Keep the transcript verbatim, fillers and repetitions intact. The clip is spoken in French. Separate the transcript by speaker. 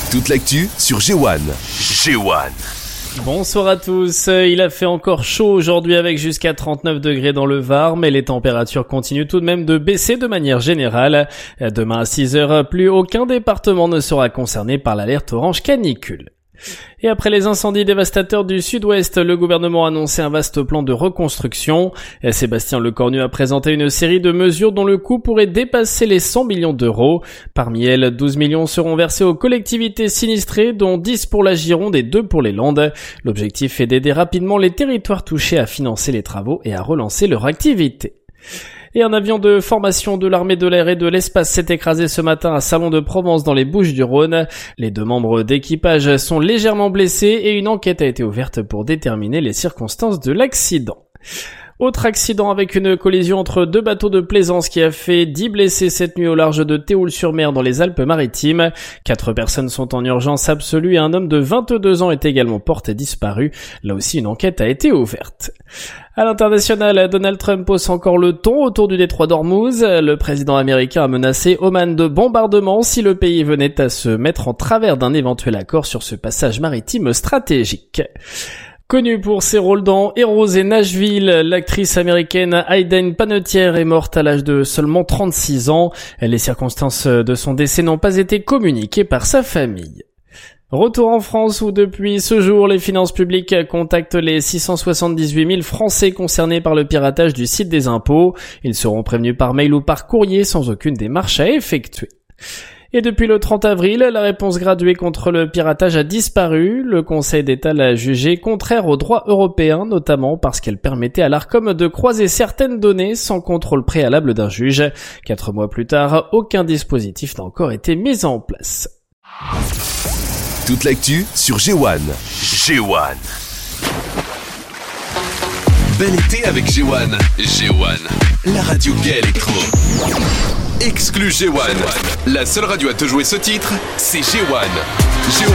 Speaker 1: Toute l'actu sur G un. G un.
Speaker 2: Bonsoir à tous, il a fait encore chaud aujourd'hui avec jusqu'à trente-neuf degrés dans le Var, mais les températures continuent tout de même de baisser de manière générale. Demain à six heures, plus aucun département ne sera concerné par l'alerte orange canicule. Et après les incendies dévastateurs du sud-ouest, le gouvernement a annoncé un vaste plan de reconstruction. Sébastien Lecornu a présenté une série de mesures dont le coût pourrait dépasser les cent millions d'euros. Parmi elles, douze millions seront versés aux collectivités sinistrées, dont dix pour la Gironde et deux pour les Landes. L'objectif est d'aider rapidement les territoires touchés à financer les travaux et à relancer leur activité. Et un avion de formation de l'armée de l'air et de l'espace s'est écrasé ce matin à Salon-de-Provence dans les Bouches-du-Rhône. Les deux membres d'équipage sont légèrement blessés et une enquête a été ouverte pour déterminer les circonstances de l'accident. Autre accident avec une collision entre deux bateaux de plaisance qui a fait dix blessés cette nuit au large de Théoul-sur-Mer dans les Alpes-Maritimes. Quatre personnes sont en urgence absolue et un homme de vingt-deux ans est également porté disparu. Là aussi, une enquête a été ouverte. À l'international, Donald Trump hausse encore le ton autour du détroit d'Ormuz. Le président américain a menacé Oman de bombardement si le pays venait à se mettre en travers d'un éventuel accord sur ce passage maritime stratégique. Connue pour ses rôles dans Heroes et Nashville, l'actrice américaine Hayden Panettiere est morte à l'âge de seulement trente-six ans. Les circonstances de son décès n'ont pas été communiquées par sa famille. Retour en France où depuis ce jour, les finances publiques contactent les six cent soixante-dix-huit mille Français concernés par le piratage du site des impôts. Ils seront prévenus par mail ou par courrier sans aucune démarche à effectuer. Et depuis le trente avril, la réponse graduée contre le piratage a disparu. Le Conseil d'État l'a jugée contraire au droit européen, notamment parce qu'elle permettait à l'Arcom de croiser certaines données sans contrôle préalable d'un juge. Quatre mois plus tard, aucun dispositif n'a encore été mis en place.
Speaker 1: Toute l'actu sur G un. G un. Bel été avec G un. G un. La radio gay électro. Exclu G un. La seule radio à te jouer ce titre, c'est G un. G un.